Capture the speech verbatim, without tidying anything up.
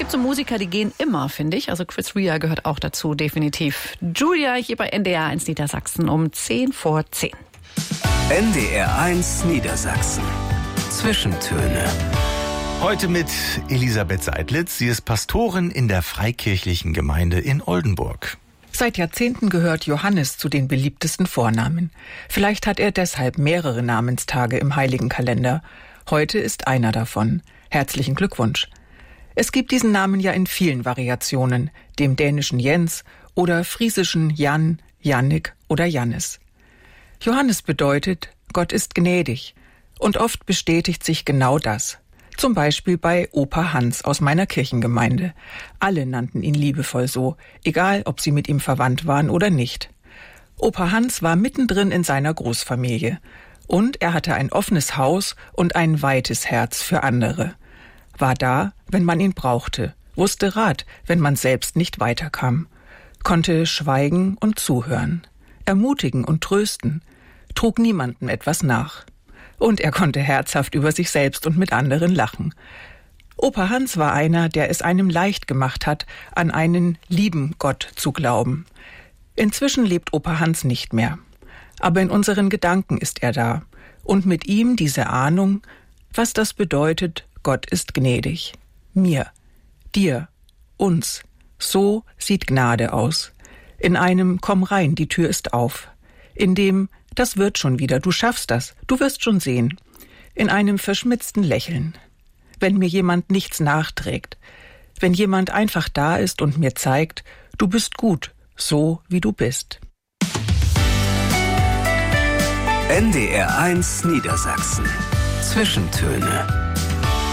gibt so Musiker, die gehen immer, finde ich. Also Chris Rea gehört auch dazu, definitiv. Julia hier bei N D R eins Niedersachsen um zehn vor zehn. N D R eins Niedersachsen. Zwischentöne. Heute mit Elisabeth Seidlitz. Sie ist Pastorin in der Freikirchlichen Gemeinde in Oldenburg. Seit Jahrzehnten gehört Johannes zu den beliebtesten Vornamen. Vielleicht hat er deshalb mehrere Namenstage im heiligen Kalender. Heute ist einer davon. Herzlichen Glückwunsch. Es gibt diesen Namen ja in vielen Variationen, dem dänischen Jens oder friesischen Jan, Jannik oder Jannis. Johannes bedeutet, Gott ist gnädig. Und oft bestätigt sich genau das. Zum Beispiel bei Opa Hans aus meiner Kirchengemeinde. Alle nannten ihn liebevoll so, egal ob sie mit ihm verwandt waren oder nicht. Opa Hans war mittendrin in seiner Großfamilie. Und er hatte ein offenes Haus und ein weites Herz für andere. War da, wenn man ihn brauchte, wusste Rat, wenn man selbst nicht weiterkam, konnte schweigen und zuhören, ermutigen und trösten, trug niemandem etwas nach. Und er konnte herzhaft über sich selbst und mit anderen lachen. Opa Hans war einer, der es einem leicht gemacht hat, an einen lieben Gott zu glauben. Inzwischen lebt Opa Hans nicht mehr. Aber in unseren Gedanken ist er da. Und mit ihm diese Ahnung, was das bedeutet, Gott ist gnädig. Mir, dir, uns. So sieht Gnade aus. In einem Komm rein, die Tür ist auf. In dem Das wird schon wieder, du schaffst das, du wirst schon sehen. In einem verschmitzten Lächeln. Wenn mir jemand nichts nachträgt. Wenn jemand einfach da ist und mir zeigt, du bist gut, so wie du bist. N D R eins Niedersachsen. Zwischentöne.